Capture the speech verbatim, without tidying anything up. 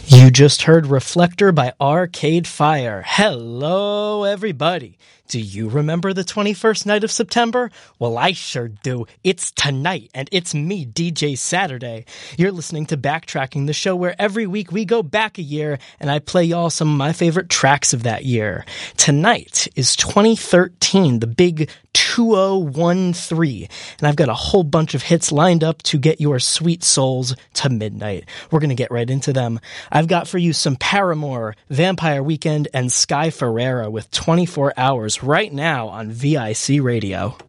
You just heard Reflector by Arcade Fire. Hello, everybody. Do you remember the twenty-first night of September? Well, I sure do. It's tonight, and it's me, D J Saturday. You're listening to Backtracking, the show where every week we go back a year, and I play y'all some of my favorite tracks of that year. Tonight is twenty thirteen, the big two thousand thirteen, and I've got a whole bunch of hits lined up to get your sweet souls to midnight. We're going to get right into them. I've got for you some Paramore, Vampire Weekend, and Sky Ferreira with twenty-four hours right now on V I C Radio.